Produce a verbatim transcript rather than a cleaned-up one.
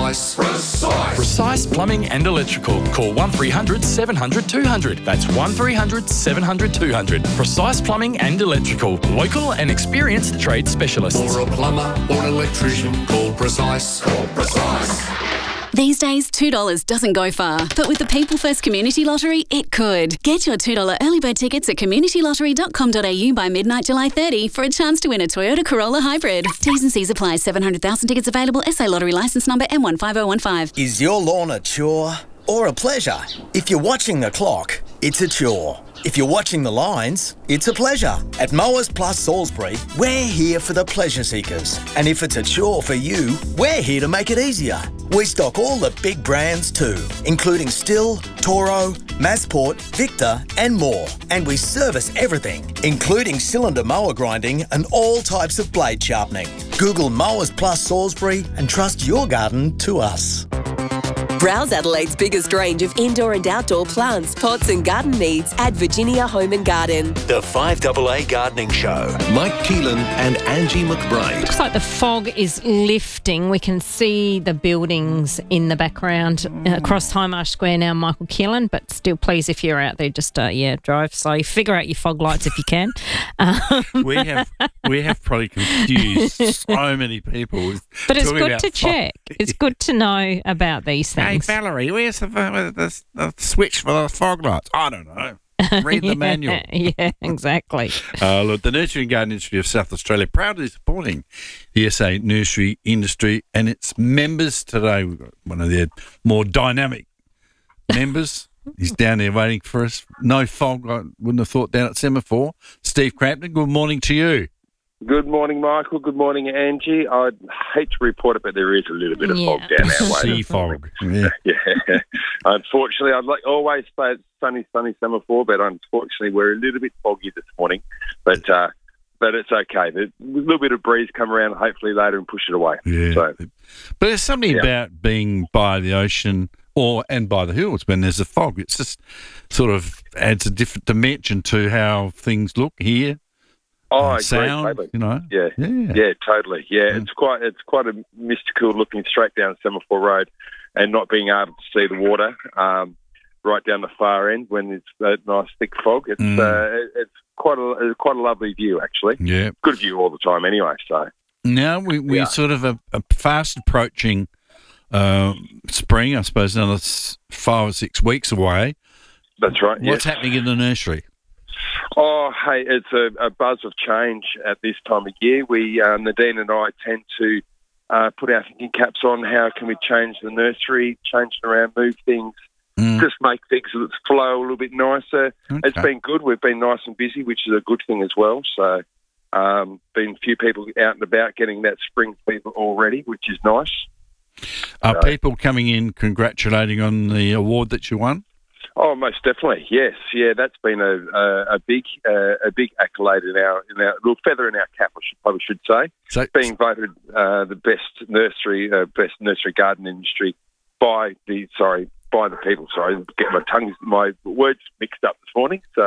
Precise. Precise. Precise Plumbing and Electrical. Call one three hundred seven hundred two hundred. That's one three hundred seven hundred two hundred. Precise Plumbing and Electrical. Local and experienced trade specialists. For a plumber or an electrician, call Precise. Call Precise. These days, two dollars doesn't go far, but with the People First Community Lottery, it could. Get your two dollars early bird tickets at community lottery dot com dot a u by midnight July thirtieth for a chance to win a Toyota Corolla Hybrid. T's and C's apply. seven hundred thousand tickets available. S A Lottery licence number M one five oh one five. Is your lawn a chore or a pleasure? If you're watching the clock, it's a chore. If you're watching the lines, it's a pleasure. At Mowers Plus Salisbury, we're here for the pleasure seekers. And if it's a chore for you, we're here to make it easier. We stock all the big brands too, including Still, Toro, Massport, Victor and more. And we service everything, including cylinder mower grinding and all types of blade sharpening. Google Mowers Plus Salisbury and trust your garden to us. Browse Adelaide's biggest range of indoor and outdoor plants, pots and garden needs at Virginia Home and Garden. The five A A Gardening Show. Mike Keelan and Angie McBride. Looks like the fog is lifting. We can see the buildings in the background uh, across Hindmarsh Square now, Michael Keelan, but still, please, if you're out there, just, uh, yeah, drive slowly. Figure out your fog lights if you can. Um, we have we have probably confused so many people with But it's good to fog. check. It's good to know about these things. Hey, Valerie, where's the, uh, the, the switch for the fog lights? I don't know. Read the yeah, manual. Yeah, exactly. Uh, look, the Nursery and Garden Industry of South Australia proudly supporting the S A nursery industry and its members today. We've got one of their more dynamic members. He's down there waiting for us. No fog, I wouldn't have thought, down at Semaphore. Steve Crampton, good morning to you. Good morning, Michael. Good morning, Angie. I'd hate to report it, but there is a little bit of Yeah. fog down our way. Sea fog. Yeah. Yeah. Unfortunately, I'd like always say it's sunny, sunny Semaphore, but unfortunately, we're a little bit foggy this morning. But uh, but it's okay. There's a little bit of breeze come around, hopefully later, and push it away. Yeah. So, But there's something Yeah. about being by the ocean or and by the hills when there's a fog. It's just sort of adds a different dimension to how things look here. oh, uh, I agree, sound, totally. you know. Yeah. Yeah. Yeah, totally. Yeah, Yeah. it's quite it's quite a mystical looking straight down Semaphore Road, and not being able to see the water um, right down the far end when it's a nice thick fog. It's Mm. uh, it- it's quite a quite a lovely view actually. Yeah. Good view all the time anyway. So Now we we Yeah. sort of are, are fast approaching uh, spring. I suppose another s- five or six weeks away. that's right. What's yes. happening in the nursery? Oh, hey, it's a, a buzz of change at this time of year. We uh, Nadine and I tend to uh, put our thinking caps on. How can we change the nursery, change it around, move things, Mm. just make things that flow a little bit nicer. Okay. It's been good. We've been nice and busy, which is a good thing as well. So, um, been a few people out and about getting that spring fever already, which is nice. Are So- people coming in congratulating on the award that you won? Oh, most definitely, yes, yeah. That's been a a, a big uh, a big accolade in our in our little feather in our cap, I should probably should say. So, Being voted uh, the best nursery uh, best nursery garden industry by the sorry by the people. Sorry, get my tongue my words mixed up this morning. So.